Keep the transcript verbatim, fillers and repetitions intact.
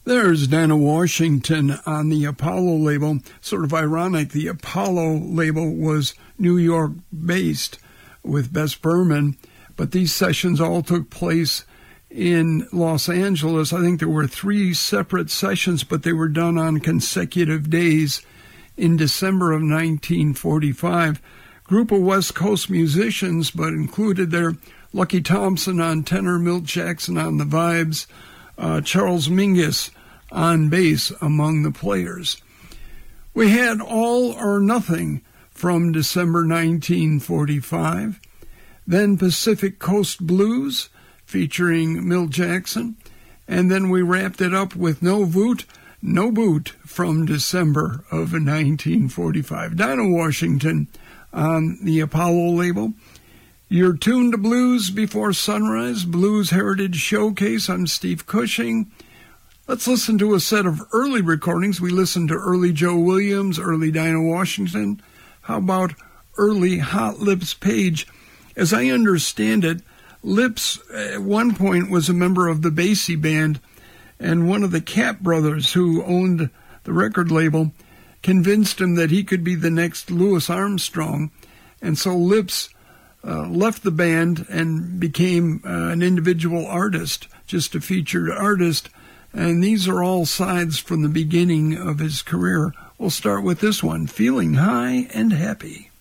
There's Dinah Washington on the Apollo label. Sort of ironic, the Apollo label was New York-based with Bess Berman, but these sessions all took place in Los Angeles. I think there were three separate sessions, but they were done on consecutive days in December of nineteen forty-five. Group of West Coast musicians, but included there Lucky Thompson on tenor, Milt Jackson on the vibes, uh, Charles Mingus on bass among the players. We had All or Nothing from December nineteen forty-five, then Pacific Coast Blues featuring Milt Jackson, and then we wrapped it up with No Voot, No Boot from December of nineteen forty-five. Dinah Washington on the Apollo label. You're tuned to Blues Before Sunrise, Blues Heritage Showcase. I'm Steve Cushing. Let's listen to a set of early recordings. We listened to early Joe Williams, early Dinah Washington. How about early Hot Lips Page? As I understand it, Lips at one point was a member of the Basie Band, and one of the Cap brothers who owned the record label convinced him that he could be the next Louis Armstrong. And so Lips uh, left the band and became uh, an individual artist, just a featured artist. And these are all sides from the beginning of his career. We'll start with this one, Feeling High and Happy.